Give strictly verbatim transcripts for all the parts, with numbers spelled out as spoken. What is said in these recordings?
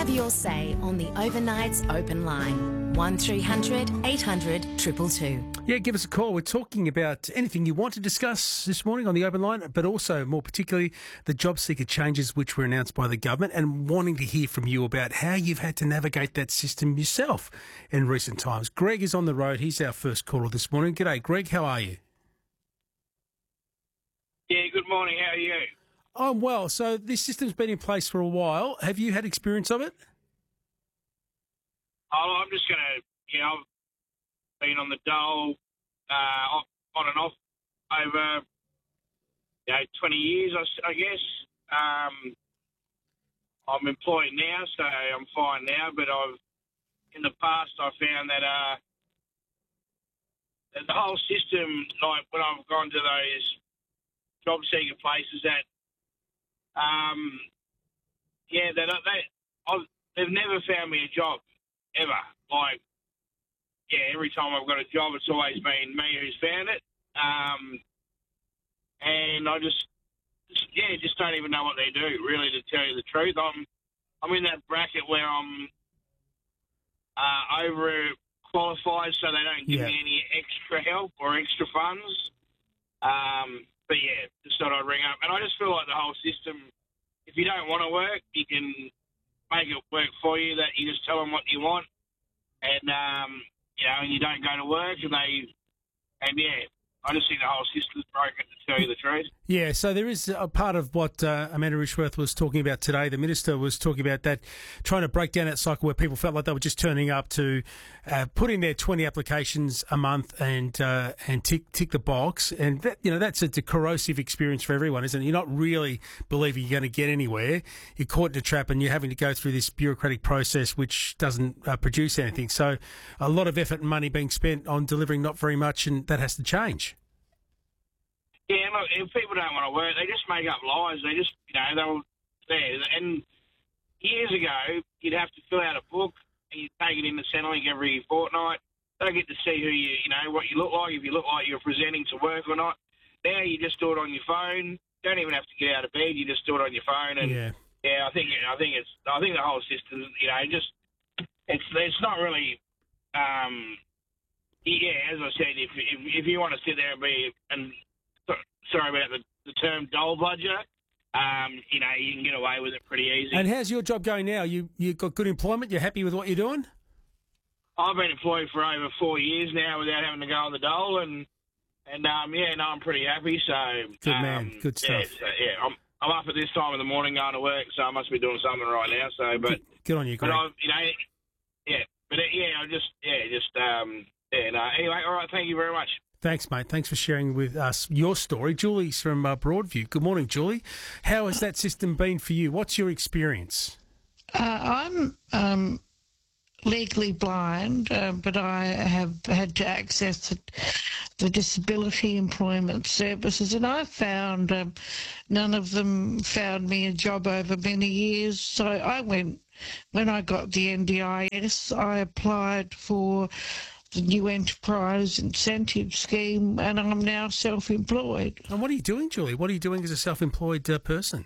Have your say on the Overnight's open line. one three hundred eight hundred two two two. Yeah, give us a call. We're talking about anything you want to discuss this morning on the open line, but also, more particularly, the job seeker changes which were announced by the government, and wanting to hear from you about how you've had to navigate that system yourself in recent times. Greg is on the road. He's our first caller this morning. G'day, Greg. How are you? Yeah, good morning. How are you? I'm well. So this system's been in place for a while. Have you had experience of it? Oh, I'm just going to, you know, I've been on the dole uh, on and off over, you know, twenty years, I, I guess. Um, I'm employed now, so I'm fine now, but I've, in the past, I found that, uh, that the whole system, like when I've gone to those job seeker places that, um, yeah, that they, I've, they've never found me a job. Ever. Like, yeah, every time I've got a job, it's always been me who's found it. Um, and I just, just, yeah, just don't even know what they do, really, to tell you the truth. I'm I'm in that bracket where I'm uh, over-qualified, so they don't give Yeah. me any extra help or extra funds. Um, but, yeah, just thought I'd ring up. And I just feel like the whole system, if you don't want to work, you can make it work for you, that you just tell them what you want, and um, you know, and you don't go to work, and they, and yeah, I just think the whole system's broken, to tell you the truth. Yeah, so there is a part of what uh, Amanda Rishworth was talking about today. The Minister was talking about that, trying to break down that cycle where people felt like they were just turning up to uh, put in their twenty applications a month and uh, and tick tick the box. And, that, you know, that's a, a corrosive experience for everyone, isn't it? You're not really believing you're going to get anywhere. You're caught in a trap and you're having to go through this bureaucratic process which doesn't uh, produce anything. So a lot of effort and money being spent on delivering not very much, and that has to change. Yeah, look, if people don't want to work, they just make up lies. They just, you know, they'll, there. And years ago, you'd have to fill out a book and you'd take it into Centrelink every fortnight. They don't get to see who you, you know, what you look like, if you look like you're presenting to work or not. Now you just do it on your phone. You don't even have to get out of bed. You just do it on your phone. And Yeah. yeah, I think, I think it's, I think the whole system, you know, just, it's, it's not really, um, yeah, as I said, if, if, if you want to sit there and be, and, sorry about the, the term dole bludger, um, you know, you can get away with it pretty easy. And how's your job going now? You you got good employment? You're happy with what you're doing? I've been employed for over four years now without having to go on the dole, and and um, yeah, no, I'm pretty happy. So Good um, man, good stuff. Yeah, so, yeah, I'm I'm up at this time of the morning going to work, so I must be doing something right now. So, but Good, good on you, but Greg. I've, you know, yeah, but uh, yeah, I just yeah, just um, yeah, no. Anyway, all right, thank you very much. Thanks, mate. Thanks for sharing with us your story. Julie's from uh, Broadview. Good morning, Julie. How has that system been for you? What's your experience? Uh, I'm um, legally blind, uh, but I have had to access the, the disability employment services, and I found um, none of them found me a job over many years. So I went, when I got the N D I S, I applied for the new enterprise incentive scheme, and I'm now self-employed. And what are you doing, Julie? What are you doing as a self-employed uh, person?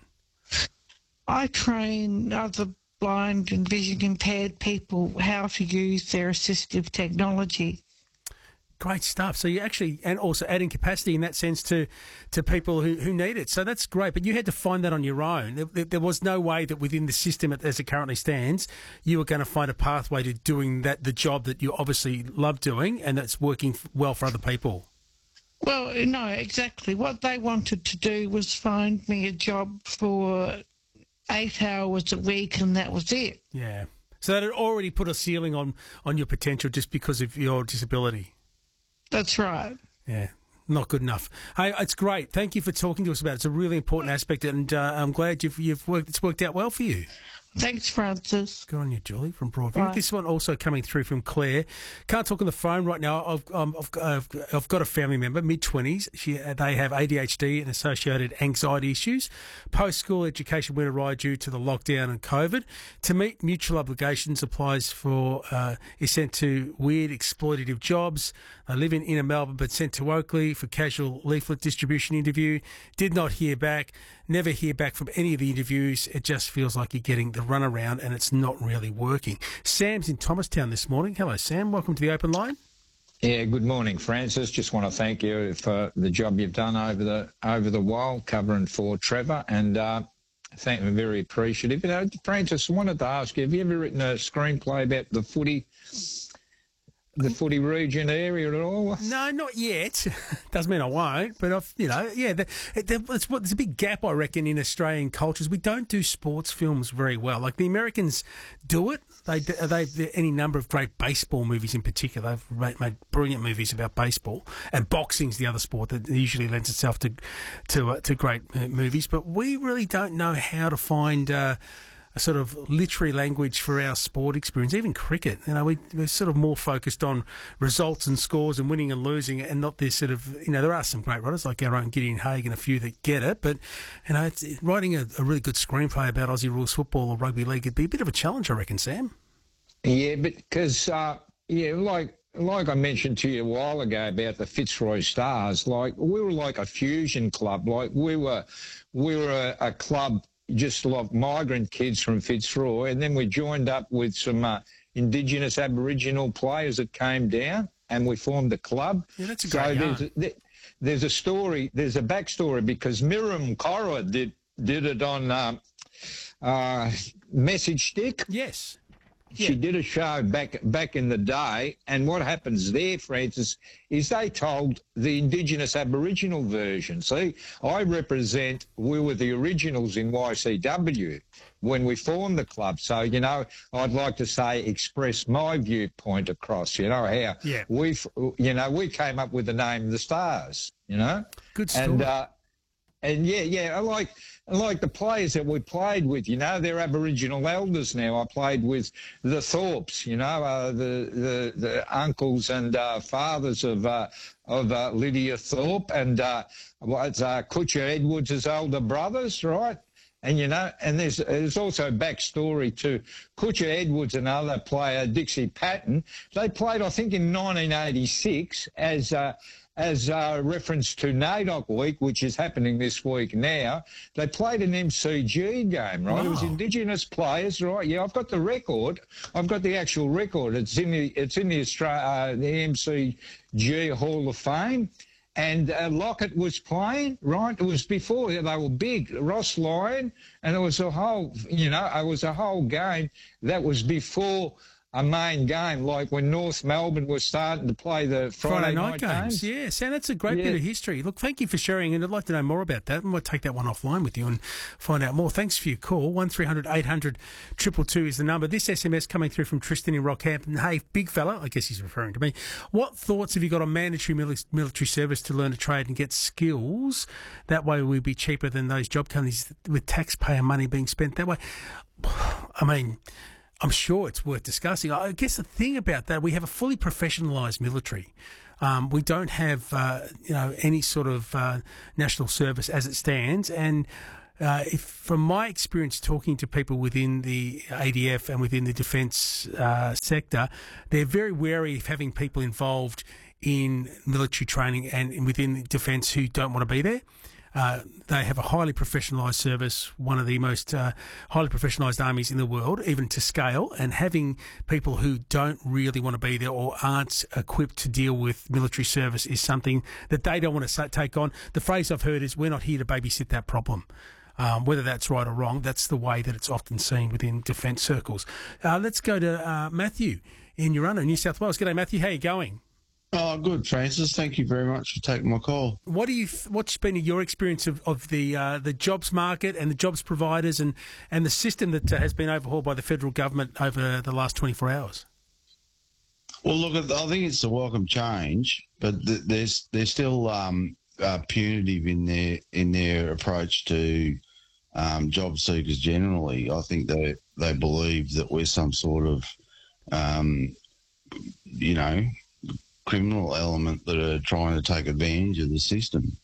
I train other blind and vision impaired people how to use their assistive technology. Great stuff. So you actually, and also adding capacity in that sense to, to people who, who need it. So that's great. But you had to find that on your own. There, there was no way that within the system as it currently stands, you were going to find a pathway to doing that, the job that you obviously love doing and that's working well for other people. Well, no, exactly. What they wanted to do was find me a job for eight hours a week, and that was it. Yeah. So that had already put a ceiling on, on your potential just because of your disability. That's right. Yeah, not good enough. Hey, it's great. Thank you for talking to us about it. It's a really important aspect, and uh, I'm glad you've you've worked. It's worked out well for you. Thanks, Francis. Good on you, Julie, from Broadview. Right. This one also coming through from Claire. Can't talk on the phone right now. I've um, I've, I've, I've got a family member, mid twenties. She uh, they have A D H D and associated anxiety issues. Post school education went awry due to the lockdown and COVID. To meet mutual obligations, applies for uh, is sent to weird exploitative jobs. They live in inner Melbourne, but sent to Oakley for casual leaflet distribution interview. Did not hear back. Never hear back from any of the interviews. It just feels like you're getting the run around and it's not really working. Sam's in Thomastown this morning. Hello, Sam. Welcome to the Open Line. Yeah, good morning, Francis. Just want to thank you for the job you've done over the over the while covering for Trevor, and uh, thank I'm very appreciative. You know, Francis, I wanted to ask you, have you ever written a screenplay about the footy, the footy region area at all? No, not yet. Doesn't mean I won't, but I've, you know, yeah, the, the, it's, there's a big gap, I reckon, in Australian cultures. We don't do sports films very well. Like the Americans do it. They they any number of great baseball movies in particular. They've made, made brilliant movies about baseball, and boxing's the other sport that usually lends itself to to uh, to great uh, movies. But we really don't know how to find Uh, a sort of literary language for our sport experience, even cricket. You know, we, we're sort of more focused on results and scores and winning and losing, and not this sort of, you know, there are some great writers like our own Gideon Haig and a few that get it, but, you know, it's, writing a, a really good screenplay about Aussie rules football or rugby league would be a bit of a challenge, I reckon, Sam. Yeah, but because, uh, yeah, like, Like I mentioned to you a while ago about the Fitzroy Stars, like we were like a fusion club. Like we were, we were a, a club just like migrant kids from Fitzroy, and then we joined up with some uh, Indigenous Aboriginal players that came down, and we formed a club. Yeah, that's a so great there's, a, there's a story, there's a backstory, because Miriam Cora did did it on um, uh, Message Stick. Yes. She Yeah. did a show back back in the day, and what happens there, Francis, is they told the Indigenous Aboriginal version. See, I represent, we were the originals in Y C W when we formed the club. So, you know, I'd like to say express my viewpoint across, you know, how Yeah. we, you know, we came up with the name The Stars, you know. Good story. And, uh, and yeah, yeah, I like... like the players that we played with, you know, they're Aboriginal elders now. I played with the Thorpes, you know, uh, the, the the uncles and uh, fathers of uh, of uh, Lydia Thorpe, and uh, what's uh, Kutcher Edwards' older brothers, right? And, you know, and there's there's also backstory to Kutcher Edwards, another player, Dixie Patton. They played, I think, in nineteen eighty-six as uh, as a reference to NAIDOC Week, which is happening this week now. They played an M C G game, right? Wow. It was Indigenous players, right? Yeah, I've got the record. I've got the actual record. It's in the it's in the Australia, uh, the M C G Hall of Fame. And uh, Lockett was playing, right? It was before they were big. Ross Lyon, and it was a whole, you know, it was a whole game that was before a main game, like when North Melbourne was starting to play the Friday, Friday night, night games. games. Yeah, Sam, that's a great Yeah. bit of history. Look, thank you for sharing, and I'd like to know more about that. I might take that one offline with you and find out more. Thanks for your call. one three hundred eight hundred two two two is the number. This S M S coming through from Tristan in Rockhampton. Hey, big fella, I guess he's referring to me. What thoughts have you got on mandatory mili- military service to learn a trade and get skills? That way we'd be cheaper than those job companies with taxpayer money being spent that way. I mean... I'm sure it's worth discussing. I guess the thing about that, we have a fully professionalised military. Um, we don't have, uh, you know, any sort of uh, national service as it stands. And uh, if, from my experience talking to people within the A D F and within the defence uh, sector, they're very wary of having people involved in military training and within defence who don't want to be there. Uh, they have a highly professionalised service, one of the most uh, highly professionalised armies in the world, even to scale, and having people who don't really want to be there or aren't equipped to deal with military service is something that they don't want to take on. The phrase I've heard is, we're not here to babysit that problem. Um, whether that's right or wrong, that's the way that it's often seen within defence circles. Uh, let's go to uh, Matthew in Urunna, New South Wales. G'day, Matthew. How are you going? Oh, good, Francis. Thank you very much for taking my call. What do you? What's been your experience of, of the uh, the jobs market and the jobs providers and, and the system that uh, has been overhauled by the federal government over the last twenty-four hours? Well, look, I think it's a welcome change, but th- there's they're still um, uh, punitive in their in their approach to um, job seekers generally. I think they they believe that we're some sort of, um, you know, criminal element that are trying to take advantage of the system.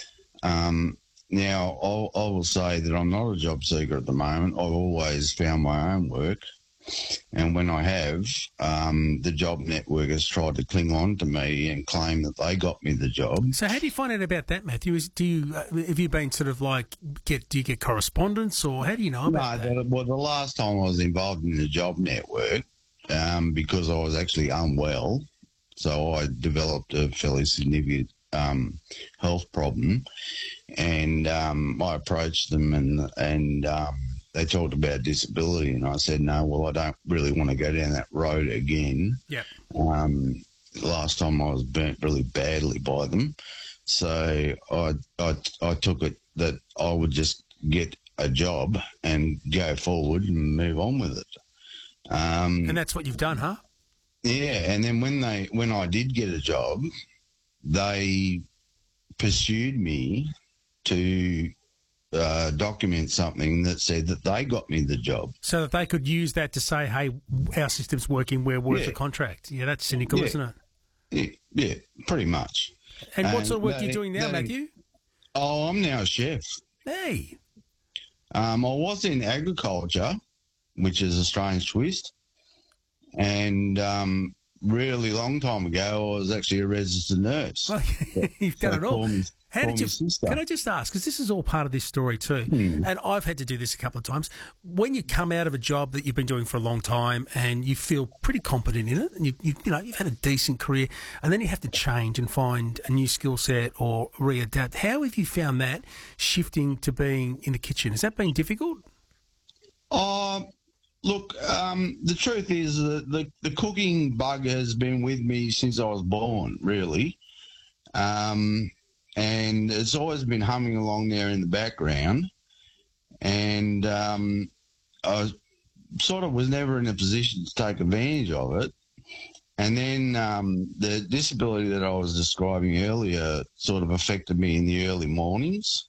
Um, now, I'll, I will say that I'm not a job seeker at the moment. I've always found my own work. And when I have, um, the job network has tried to cling on to me and claim that they got me the job. So how do you find out about that, Matthew? Is, do you uh, have you been sort of like get do you get correspondence, or how do you know about No, that? the, well, the last time I was involved in the job network, um, because I was actually unwell, so I developed a fairly significant um, health problem, and um, I approached them and and um, they talked about disability, and I said, no, well, I don't really want to go down that road again. Yeah. Um, last time I was burnt really badly by them, so I, I I took it that I would just get a job and go forward and move on with it. Um, And that's what you've done, huh? yeah, and then when they when I did get a job, they pursued me to uh, document something that said that they got me the job. So that they could use that to say, hey, our system's working, we're worth Yeah. a contract. Yeah, that's cynical, Yeah. isn't it? Yeah, yeah, pretty much. And what And sort of work are they- you doing now, they- Matthew? Oh, I'm now a chef. Hey. Um, I was in agriculture, which is a strange twist. And um, really long time ago, I was actually a registered nurse. Well, you've done So it all. call me- How call did me you? sister. Can I just ask? Because this is all part of this story too, Hmm. and I've had to do this a couple of times. When you come out of a job that you've been doing for a long time and you feel pretty competent in it, and you you, you know you've had a decent career, and then you have to change and find a new skill set or readapt. How have you found that shifting to being in the kitchen? Has that been difficult? Oh, look, um, the truth is that the, the cooking bug has been with me since I was born, really. Um, and it's always been humming along there in the background. And um, I sort of was never in a position to take advantage of it. And then um, the disability that I was describing earlier sort of affected me in the early mornings.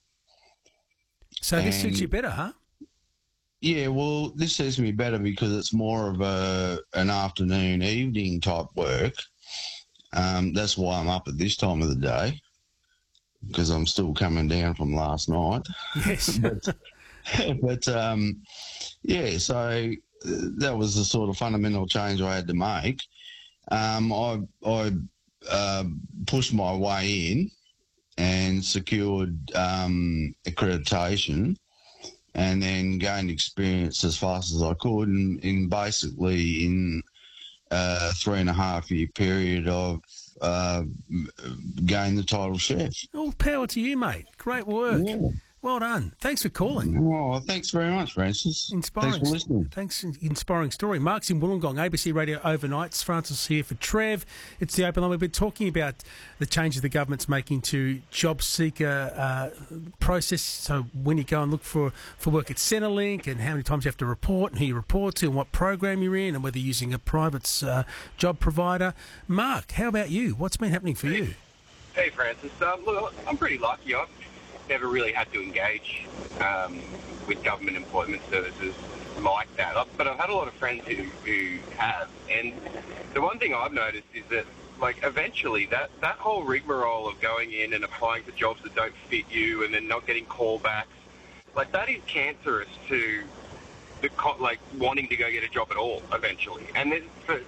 So this suits And- you better, huh? Yeah, well, this suits me better because it's more of a an afternoon, evening type work. Um, that's why I'm up at this time of the day, because I'm still coming down from last night. Yes. but but um, yeah, so uh, that was the sort of fundamental change I had to make. Um, I I uh, pushed my way in and secured um, accreditation, and then gained experience as fast as I could, and in basically in a three and a half year period of uh, gained the title chef. All power to you, mate. Great work. Yeah. Well done. Thanks for calling. Oh, thanks very much, Francis. Inspiring. Thanks for listening. Thanks, inspiring story. Mark's in Wollongong, A B C Radio Overnights. Francis here for Trev. It's the Open Line. We've been talking about the changes the government's making to job seeker uh, process. So when you go and look for, for work at Centrelink, and how many times you have to report, and who you report to, and what program you're in, and whether you're using a private uh, job provider. Mark, how about you? What's been happening for you? Hey, Francis. Um, look, I'm pretty lucky. I've never really had to engage um, with government employment services like that. I've, but I've had a lot of friends who, who have. And the one thing I've noticed is that, like, eventually that, that whole rigmarole of going in and applying for jobs that don't fit you and then not getting callbacks, like, that is cancerous to the co- like wanting to go get a job at all eventually. And then for,